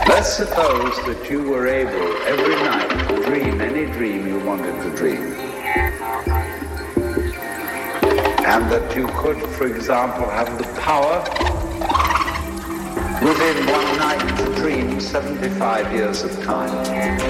Let's suppose that you were able every night to dream any dream you wanted to dream. And that you could, for example, have the power within one night to dream 75 years of time.